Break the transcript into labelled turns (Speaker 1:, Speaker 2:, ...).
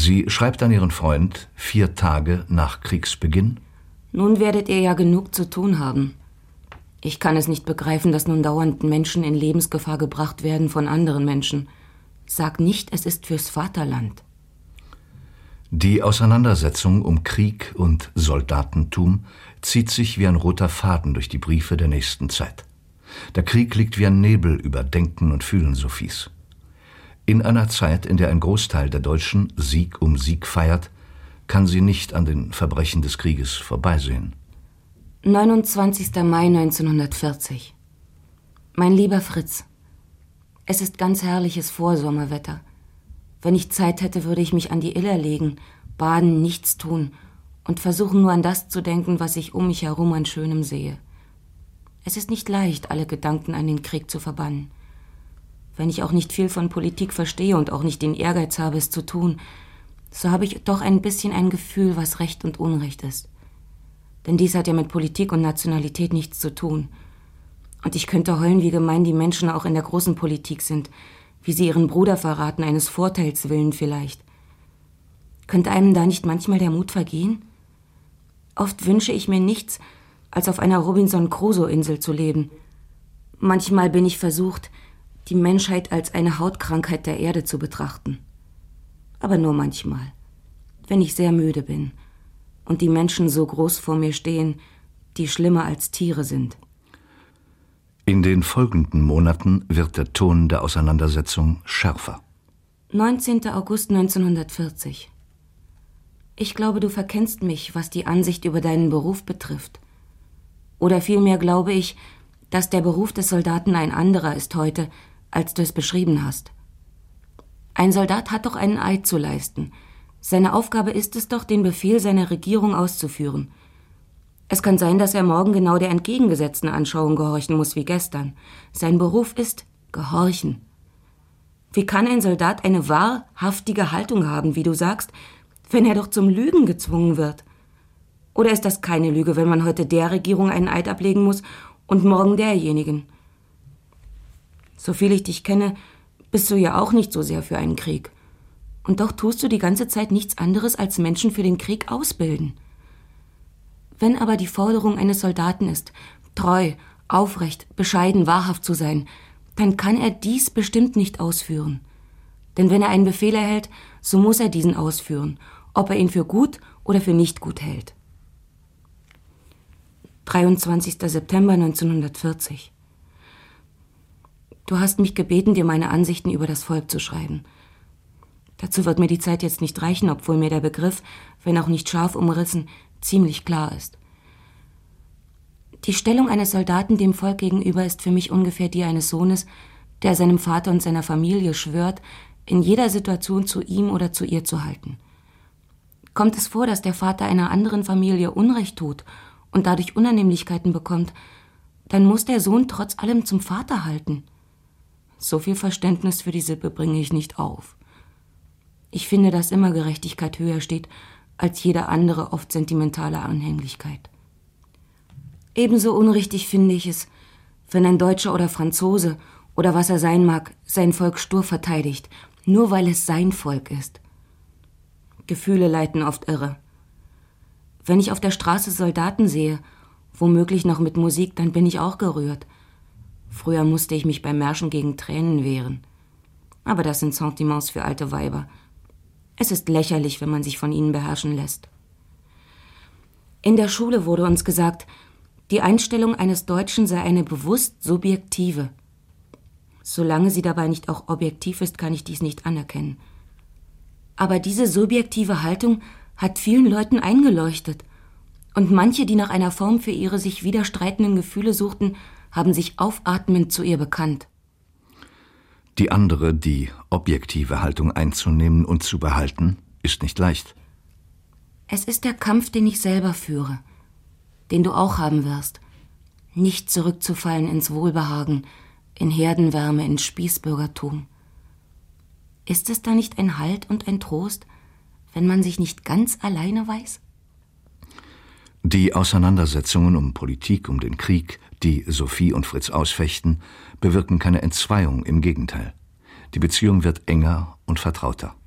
Speaker 1: Sie schreibt an ihren Freund 4 Tage nach Kriegsbeginn:
Speaker 2: Nun werdet ihr ja genug zu tun haben. Ich kann es nicht begreifen, dass nun dauernd Menschen in Lebensgefahr gebracht werden von anderen Menschen. Sag nicht, es ist fürs Vaterland.
Speaker 1: Die Auseinandersetzung um Krieg und Soldatentum zieht sich wie ein roter Faden durch die Briefe der nächsten Zeit. Der Krieg liegt wie ein Nebel über Denken und Fühlen Sophies. In einer Zeit, in der ein Großteil der Deutschen Sieg um Sieg feiert, kann sie nicht an den Verbrechen des Krieges vorbeisehen.
Speaker 2: 29. Mai 1940. Mein lieber Fritz, es ist ganz herrliches Vorsommerwetter. Wenn ich Zeit hätte, würde ich mich an die Iller legen, baden, nichts tun und versuchen, nur an das zu denken, was ich um mich herum an Schönem sehe. Es ist nicht leicht, alle Gedanken an den Krieg zu verbannen. Wenn ich auch nicht viel von Politik verstehe und auch nicht den Ehrgeiz habe, es zu tun, so habe ich doch ein bisschen ein Gefühl, was Recht und Unrecht ist. Denn dies hat ja mit Politik und Nationalität nichts zu tun. Und ich könnte heulen, wie gemein die Menschen auch in der großen Politik sind, wie sie ihren Bruder verraten, eines Vorteils willen vielleicht. Könnte einem da nicht manchmal der Mut vergehen? Oft wünsche ich mir nichts, als auf einer Robinson-Crusoe-Insel zu leben. Manchmal bin ich versucht, die Menschheit als eine Hautkrankheit der Erde zu betrachten. Aber nur manchmal, wenn ich sehr müde bin und die Menschen so groß vor mir stehen, die schlimmer als Tiere sind.
Speaker 1: In den folgenden Monaten wird der Ton der Auseinandersetzung schärfer.
Speaker 2: 19. August 1940. Ich glaube, du verkennst mich, was die Ansicht über deinen Beruf betrifft. Oder vielmehr glaube ich, dass der Beruf des Soldaten ein anderer ist heute, als du es beschrieben hast. Ein Soldat hat doch einen Eid zu leisten. Seine Aufgabe ist es doch, den Befehl seiner Regierung auszuführen. Es kann sein, dass er morgen genau der entgegengesetzten Anschauung gehorchen muss wie gestern. Sein Beruf ist Gehorchen. Wie kann ein Soldat eine wahrhaftige Haltung haben, wie du sagst, wenn er doch zum Lügen gezwungen wird? Oder ist das keine Lüge, wenn man heute der Regierung einen Eid ablegen muss und morgen derjenigen? Soviel ich dich kenne, bist du ja auch nicht so sehr für einen Krieg. Und doch tust du die ganze Zeit nichts anderes, als Menschen für den Krieg ausbilden. Wenn aber die Forderung eines Soldaten ist, treu, aufrecht, bescheiden, wahrhaft zu sein, dann kann er dies bestimmt nicht ausführen. Denn wenn er einen Befehl erhält, so muss er diesen ausführen, ob er ihn für gut oder für nicht gut hält. 23. September 1940. Du hast mich gebeten, dir meine Ansichten über das Volk zu schreiben. Dazu wird mir die Zeit jetzt nicht reichen, obwohl mir der Begriff, wenn auch nicht scharf umrissen, ziemlich klar ist. Die Stellung eines Soldaten dem Volk gegenüber ist für mich ungefähr die eines Sohnes, der seinem Vater und seiner Familie schwört, in jeder Situation zu ihm oder zu ihr zu halten. Kommt es vor, dass der Vater einer anderen Familie Unrecht tut und dadurch Unannehmlichkeiten bekommt, dann muss der Sohn trotz allem zum Vater halten. So viel Verständnis für die Sippe bringe ich nicht auf. Ich finde, dass immer Gerechtigkeit höher steht als jede andere oft sentimentale Anhänglichkeit. Ebenso unrichtig finde ich es, wenn ein Deutscher oder Franzose oder was er sein mag, sein Volk stur verteidigt, nur weil es sein Volk ist. Gefühle leiten oft irre. Wenn ich auf der Straße Soldaten sehe, womöglich noch mit Musik, dann bin ich auch gerührt. Früher musste ich mich bei Märschen gegen Tränen wehren. Aber das sind Sentiments für alte Weiber. Es ist lächerlich, wenn man sich von ihnen beherrschen lässt. In der Schule wurde uns gesagt, die Einstellung eines Deutschen sei eine bewusst subjektive. Solange sie dabei nicht auch objektiv ist, kann ich dies nicht anerkennen. Aber diese subjektive Haltung hat vielen Leuten eingeleuchtet. Und manche, die nach einer Form für ihre sich widerstreitenden Gefühle suchten, haben sich aufatmend zu ihr bekannt.
Speaker 1: Die andere, die objektive Haltung einzunehmen und zu behalten, ist nicht leicht.
Speaker 2: Es ist der Kampf, den ich selber führe, den du auch haben wirst. Nicht zurückzufallen ins Wohlbehagen, in Herdenwärme, ins Spießbürgertum. Ist es da nicht ein Halt und ein Trost, wenn man sich nicht ganz alleine weiß?
Speaker 1: Die Auseinandersetzungen um Politik, um den Krieg, die Sophie und Fritz ausfechten, bewirken keine Entzweiung, im Gegenteil. Die Beziehung wird enger und vertrauter.